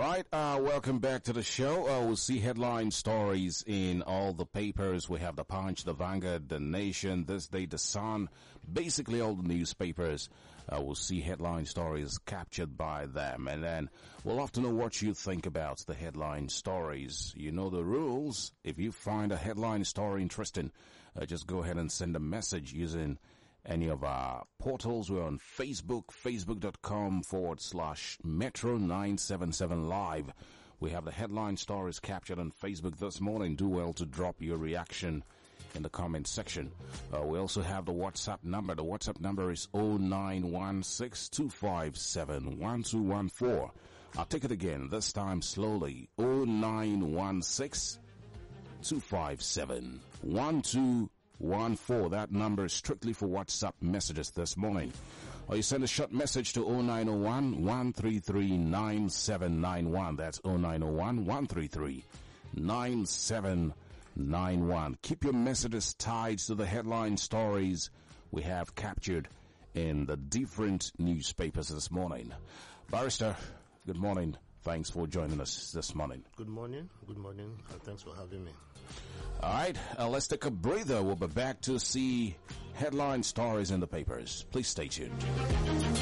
right, welcome back to the show. We'll see headline stories in all the papers. We have the Punch, the Vanguard, the Nation, This Day, the Sun, basically all the newspapers. We'll see headline stories captured by them. And then we'll have to know what you think about the headline stories. You know the rules. If you find a headline story interesting, just go ahead and send a message using any of our portals. We're on Facebook, facebook.com/Metro977 Live. We have the headline stories captured on Facebook this morning. Do well to drop your reaction in the comment section. We also have the WhatsApp number. The WhatsApp number is 0916-257-1214. I'll take it again, this time slowly. 0916-257-1214. That number is strictly for WhatsApp messages this morning. Or you send a short message to 0901-133-9791. That's 0901-133-9791. Keep your messages tied to the headline stories we have captured in the different newspapers this morning. Barrister, good morning. Thanks for joining us this morning. Good morning. Good morning. And thanks for having me. All right. Let's take a breather. We'll be back to see headline stories in the papers. Please stay tuned.